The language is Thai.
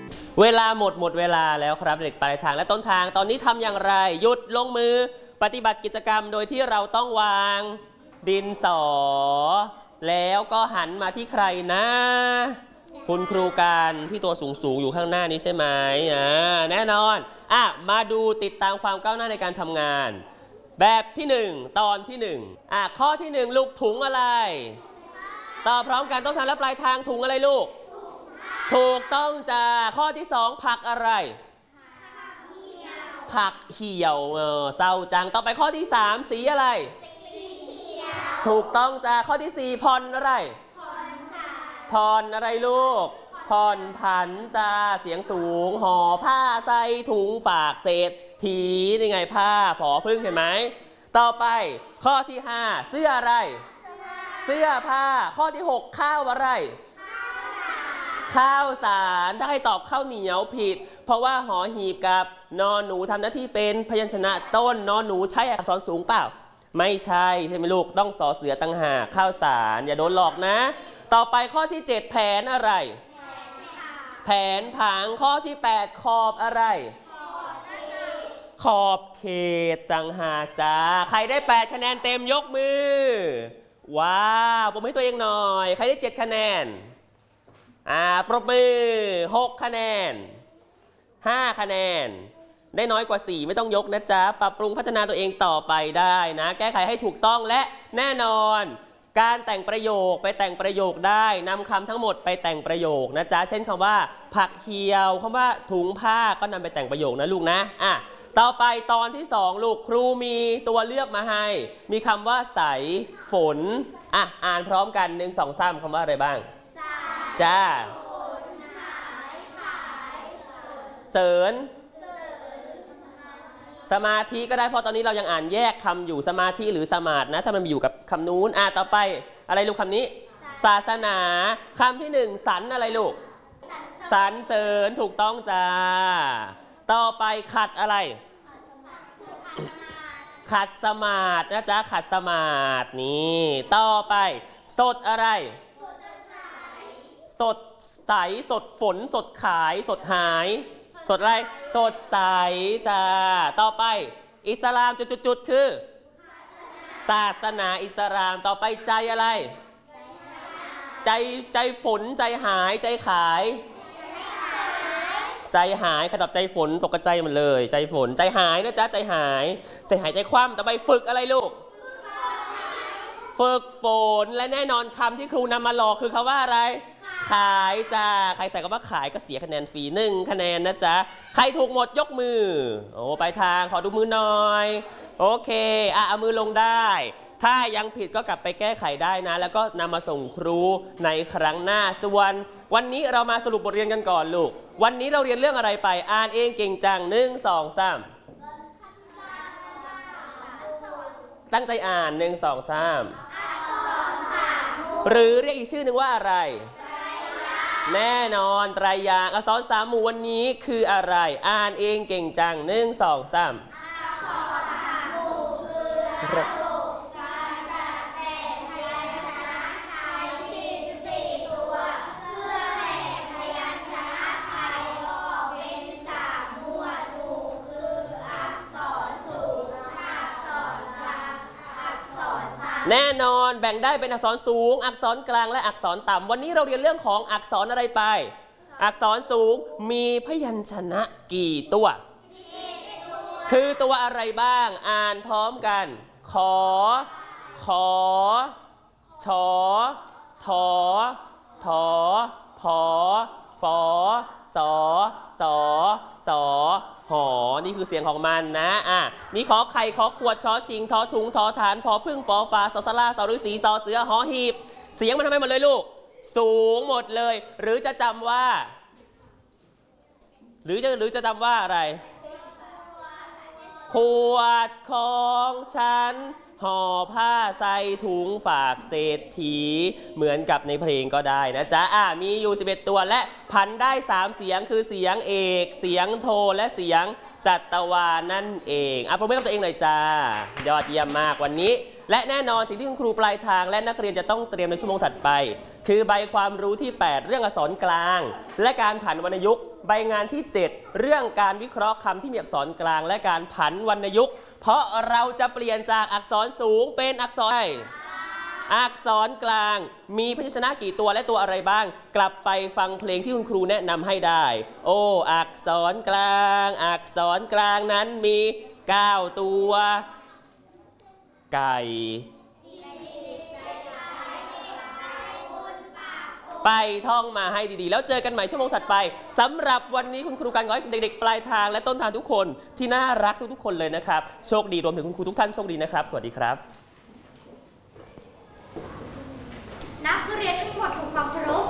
เวลาหมดเวลาแล้วครับเด็กปลายทางและต้นทางตอนนี้ทำอย่างไรหยุดลงมือปฏิบัติกิจกรรมโดยที่เราต้องวางดินสอแล้วก็หันมาที่ใครนะคุณครูการที่ตัวสูงอยู่ข้างหน้านี้ใช่ไหมแน่นอนมาดูติดตามความก้าวหน้าในการทำงานแบบที่1ตอนที่1ข้อที่1ลูกถุงอะไรตอบพร้อมกันต้องทำและปลายทางถุงอะไรลูกถูกต้องจ้าข้อที่2ผักอะไรผักเหี่ยวเศร้าจังต่อไปข้อที่3สีอะไรถูกต้องจ้าข้อที่4ผ่อนอะไรผ่อนอะไรลูกผ่อนผันจ้าเสียงสูงห่อผ้าใส่ถุงฝากเศษถีนี่ไงผ้าผอพึ่งเห็นไหมต่อไปข้อที่5เสื้ออะไรเสื้อผ้าข้อที่6ข้าวอะไรข้าวสารถ้าให้ตอบข้าวเหนียวผิดเพราะว่าหอหีบกับนอหนูทำหน้าที่เป็นพยัญชนะต้นนอหนูใช้อักษรสูงเปล่าไม่ใช่ใช่ไหมลูกต้องสอเสือต่างหากข้าวสารอย่าโดนหลอกนะต่อไปข้อที่7แผนอะไรแผนผังข้อที่8ขอบอะไรขอบเขตต่างหากจ้าใครได้8คะแนนเต็มยกมือว้าวปรบมือให้ตัวเองหน่อยใครได้7คะแนนปรบมือ6คะแนน5คะแนนได้น้อยกว่า4ไม่ต้องยกนะจ๊ะปรับปรุงพัฒนาตัวเองต่อไปได้นะแก้ไขให้ถูกต้องและแน่นอนการแต่งประโยคไปแต่งประโยคได้นำคำทั้งหมดไปแต่งประโยคนะจ๊ะเช่นคำว่าผักเหี่ยวคำว่าถุงผ้าก็นำไปแต่งประโยคนะลูกนะต่อไปตอนที่2ลูกครูมีตัวเลือกมาให้มีคำว่าใสฝนอ่านพร้อมกัน1 2 3คำว่าอะไรบ้างจ้าเสริญสมาธิก็ได้เพราะตอนนี้เรายังอ่านแยกคำอยู่สมาธิหรือสมาธินะถ้ามันอยู่กับคำนู้นต่อไปอะไรลูกคำนี้ศาสนาคำที่1สรรอะไรลูกสรรเสริญถูกต้องจ้าต่อไปขัดอะไรขัดสมาธินะจ๊ะขัดสมาธินี่ต่อไปสดอะไรสดใสสดฝนสดขายสดหายสดอะไรสดใสจ้าต่อไปอิสลามจุดคือศาสนาอิสลามต่อไปใจอะไรใจฝนใจหายใจขายใจหายขดับใจฝนตกกระใจหมดเลยใจฝนใจหายนะจ๊ะใจหายใจคว่ำต่อไปฝึกอะไรลูกฝึกฝนและแน่นอนคำที่ครูนำมาหลอกคือคำว่าอะไรขายจ้าใครใส่คำว่าขายก็เสียคะแนนฟรี1คะแนนนะจ๊ะใครถูกหมดยกมือไปทางขอดูมือหน่อยโอเคเอามือลงได้ถ้ายังผิดก็กลับไปแก้ไขได้นะแล้วก็นำมาส่งครูในครั้งหน้าส่วนวันนี้เรามาสรุปบทเรียนกันก่อนลูกวันนี้เราเรียนเรื่องอะไรไปอ่านเองเก่งจัง1 2 3ตั้งใจอ่าน1 2 3หรือเรียกอีกชื่อหนึ่งว่าอะไรแน่นอนไตรยางค์อักษร3หมู่วันนี้คืออะไรอ่านเองเก่งจัง1 2 3อักษร3หมู่คือระบบการจัดแต่งพยัญชนะไทย44ตัวเพื่อแบ่งพยัญชนะไทยออกเป็น3หมวดหมู่คืออักษรสูงอักษรกลางอักษรต่ำแน่นอนแบ่งได้เป็นอักษรสูงอักษรกลางและอักษรต่ำวันนี้เราเรียนเรื่องของอักษรอะไรไปอักษรสูงมีพยัญชนะกี่ตัวคือตัวอะไรบ้างอ่านพร้อมกันขอชอถอพอฟอสอหอนี่คือเสียงของมันนะมีขอไข่ขอขวดชอชิงทอถุงทอฐานพอพึ่งฟอฟ้าสอสลาสอฤาษีสอเสือหอหีบเสียงมันทำไมหมดเลยลูกสูงหมดเลยหรือจะจำว่าหรือจะจำว่าอะไรขวดของฉันห่อผ้าใส่ถุงฝากเศรษฐีเหมือนกับในเพลงก็ได้นะจ๊ะมีอยู่11ตัวและพันได้3เสียงคือเสียงเอกเสียงโทและเสียงจัตวานั่นเองปรบมือให้ตัวเองหน่อยจ้ายอดเยี่ยมมากวันนี้และแน่นอนสิ่งที่คุณครูปลายทางและนักเรียนจะต้องเตรียมในชั่วโมงถัดไปคือใบความรู้ที่ 8 เรื่องอักษรกลางและการผันวรรณยุกต์ใบงานที่ 7 เรื่องการวิเคราะห์คำที่มีอักษรกลางและการผันวรรณยุกต์เพราะเราจะเปลี่ยนจากอักษรสูงเป็นอักษรอักษรกลางมีพยัญชนะกี่ตัวและตัวอะไรบ้างกลับไปฟังเพลงที่คุณครูแนะนำให้ได้โอ้อักษรกลางอักษรกลางนั้นมี9ตัวไก่ไปท่องมาให้ดีๆแล้วเจอกันใหม่ชั่วโมงถัดไปสำหรับวันนี้คุณครูการง้อยเด็กๆปลายทางและต้นทางทุกคนที่น่ารักทุกๆคนเลยนะครับโชคดีรวมถึงคุณครูทุกท่านโชคดีนะครับสวัสดีครับนักเรียนทั้งหมดทำความเคารพ